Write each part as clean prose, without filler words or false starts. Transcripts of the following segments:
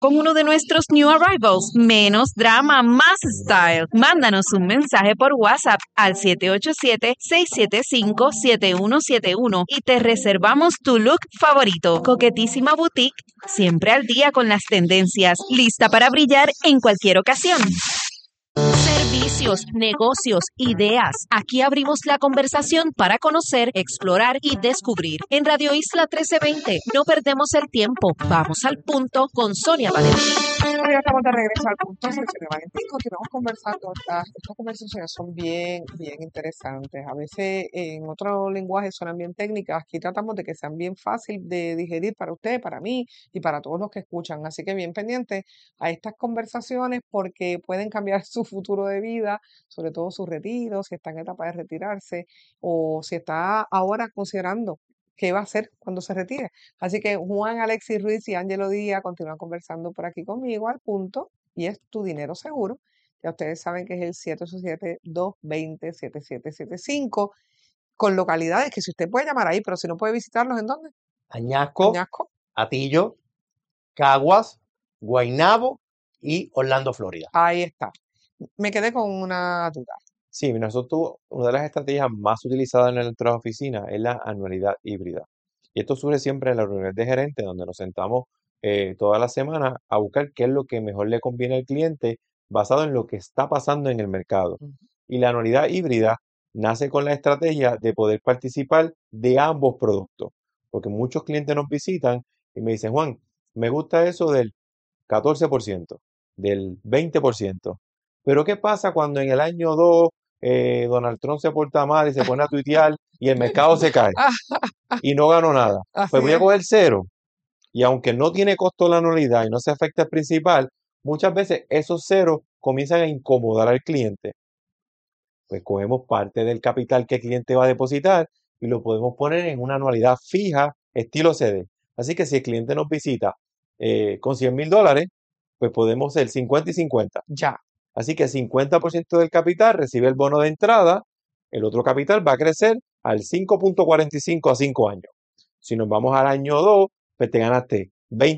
con uno de nuestros new arrivals. Menos drama, más style. Mándanos un mensaje por WhatsApp al 787-675-7171 y te reservamos tu look favorito. Coquetísima Boutique, siempre al día con las tendencias, lista para brillar en cualquier ocasión. Servicios, negocios, ideas. Aquí abrimos la conversación para conocer, explorar y descubrir. En Radio Isla 1320, no perdemos el tiempo. Vamos al punto con Sonia Valentín. Bueno, ya estamos de regreso al punto, soy Sonia Valentín. Continuamos conversando. Estas conversaciones son bien interesantes. A veces en otro lenguaje suenan bien técnicas. Aquí tratamos de que sean bien fácil de digerir para usted, para mí y para todos los que escuchan. Así que bien pendiente a estas conversaciones porque pueden cambiar su futuro de vida, sobre todo su retiro, si está en etapa de retirarse o si está ahora considerando qué va a hacer cuando se retire. Así que Juan Alexis Ruiz y Ángelo Díaz continúan conversando por aquí conmigo al punto y es Tu Dinero Seguro. Ya ustedes saben que es el 787-220-7775 con localidades que si usted puede llamar ahí, pero si no puede visitarlos, ¿en dónde? Añasco, Añasco. Atillo, Caguas, Guaynabo y Orlando, Florida. Ahí está. Me quedé con una duda. Sí, nosotros, una de las estrategias más utilizadas en nuestras oficinas es la anualidad híbrida. Y esto surge siempre en la reunión de gerentes, donde nos sentamos toda la semana a buscar qué es lo que mejor le conviene al cliente basado en lo que está pasando en el mercado. Ujú. Y la anualidad híbrida nace con la estrategia de poder participar de ambos productos. Porque muchos clientes nos visitan y me dicen, Juan, me gusta eso del 14%, del 20%. Pero ¿qué pasa cuando en el año 2 Donald Trump se porta mal y se pone a tuitear y el mercado se cae y no gano nada? Así Pues voy a es. coger cero. Y aunque no tiene costo la anualidad y no se afecta el principal, muchas veces esos ceros comienzan a incomodar al cliente. Pues cogemos parte del capital que el cliente va a depositar y lo podemos poner en una anualidad fija, estilo CD. Así que si el cliente nos visita con $100,000, pues podemos ser 50 y 50. Ya. Así que 50% del capital recibe el bono de entrada, el otro capital va a crecer al 5.45 a 5 años. Si nos vamos al año 2, pues te ganaste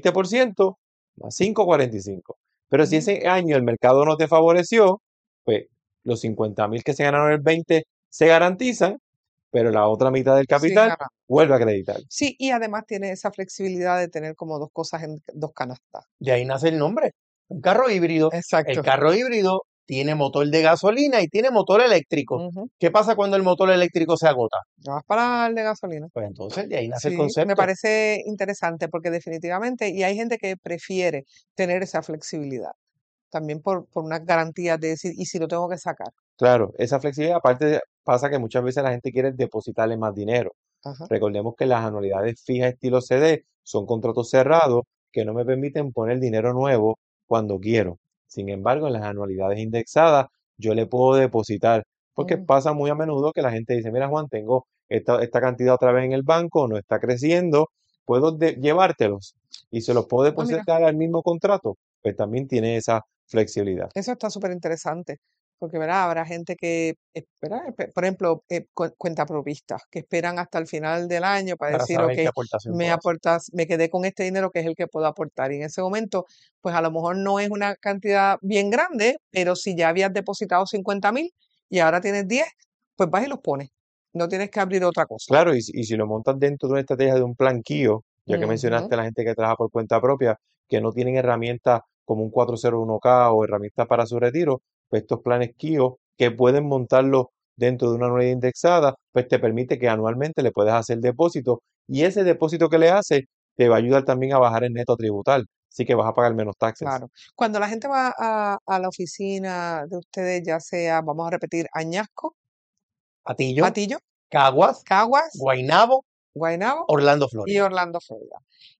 20% más 5.45. Pero si ese año el mercado no te favoreció, pues los 50,000 que se ganaron el 20 se garantizan, pero la otra mitad del Sí, capital gana. vuelve a acreditar. Sí, y además tiene esa flexibilidad de tener como dos cosas en dos canastas. De ahí nace el nombre. Un carro híbrido. El Exacto. carro híbrido tiene motor de gasolina y tiene motor eléctrico. Ujú. ¿Qué pasa cuando el motor eléctrico se agota? No vas para el de gasolina. Pues entonces de ahí nace el Sí, me concepto. parece interesante porque definitivamente, y hay gente que prefiere tener esa flexibilidad, también por unas garantías de decir, ¿y si lo tengo que sacar? Claro, esa flexibilidad, aparte pasa que muchas veces la gente quiere depositarle más dinero. Ajá. Recordemos que las anualidades fijas estilo CD son contratos cerrados que no me permiten poner dinero nuevo cuando quiero. Sin embargo, en las anualidades indexadas yo le puedo depositar, porque Mm. pasa muy a menudo que la gente dice, mira Juan, tengo esta cantidad otra vez en el banco, no está creciendo, puedo llevártelos y se los puedo Ah, mira, depositar al mismo contrato. Pues también tiene esa flexibilidad. eso está súper interesante, porque ¿verdad? Habrá gente que, ¿verdad? Por ejemplo, cuentapropistas, que esperan hasta el final del año para Para decir, saber ok, qué aportación me puedo hacer. aportas, me quedé con este dinero que es el que puedo aportar. Y en ese momento, pues a lo mejor no es una cantidad bien grande, pero si ya habías depositado 50,000 y ahora tienes 10, pues vas y los pones. No tienes que abrir otra cosa. Claro, y si lo montas dentro de una estrategia de un plan KIO, ya que Ujú. mencionaste a la gente que trabaja por cuenta propia, que no tienen herramientas como un 401k o herramientas para su retiro, pues estos planes KIO que pueden montarlo dentro de una anualidad indexada, pues te permite que anualmente le puedas hacer depósito y ese depósito que le hace te va a ayudar también a bajar el neto tributal, así que vas a pagar menos taxes. Claro. Cuando la gente va a la oficina de ustedes, ya sea, vamos a repetir, Añasco, Atillo, Atillo, Caguas, Caguas, Guaynabo, Guaynabo Orlando, y Florida. Orlando, Florida.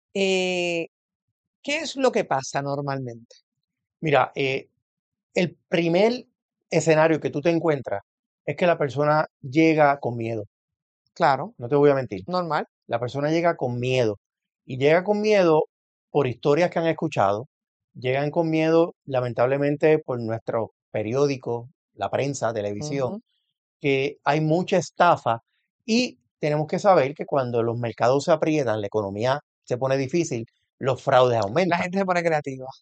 ¿Qué es lo que pasa normalmente? Mira, el primer escenario que tú te encuentras es que la persona llega con miedo. Claro, No te voy a mentir. normal. La persona llega con miedo. Y llega con miedo por historias que han escuchado. Llegan con miedo, lamentablemente, por nuestros periódicos, la prensa, televisión, Ujú. que hay mucha estafa y tenemos que saber que cuando los mercados se aprietan, la economía se pone difícil, los fraudes La aumentan. gente se pone creativa.